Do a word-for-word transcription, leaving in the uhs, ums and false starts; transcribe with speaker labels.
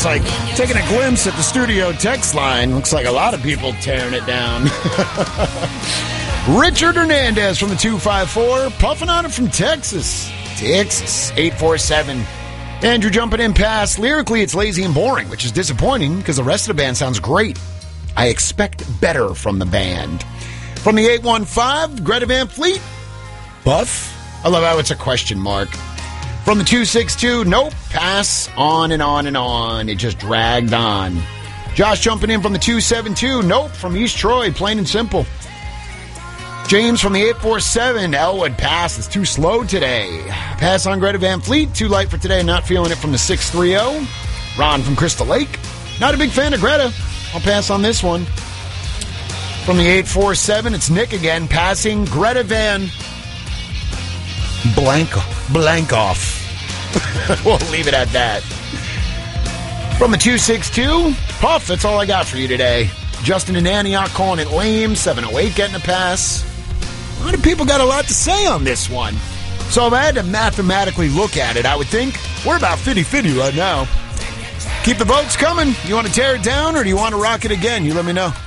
Speaker 1: like taking a glimpse at the studio text line. Looks like a lot of people tearing it down. Richard Hernandez from the two five four, puffing on it from Texas. Texas, eight four seven. Andrew jumping in past. Lyrically, it's lazy and boring, which is disappointing because the rest of the band sounds great. I expect better from the band. From the eight one five, Greta Van Fleet, buff. I love how it's a question mark. From the two six two, nope, pass, on and on and on. It just dragged on. Josh jumping in from the two seven two, nope, from East Troy, plain and simple. James from the eight four seven, Elwood pass, it's too slow today. Pass on Greta Van Fleet, too light for today, not feeling it from the six three zero. Ron from Crystal Lake, not a big fan of Greta. I'll pass on this one. From the eight four seven, it's Nick again, passing Greta Van Blank, blank off. We'll leave it at that. From the two six two, Puff, that's all I got for you today. Justin and Antioch calling it lame. seven oh eight getting a pass. A lot of people got a lot to say on this one. So if I had to mathematically look at it, I would think we're about fifty-fifty right now. Keep the votes coming. You want to tear it down or do you want to rock it again? You let me know.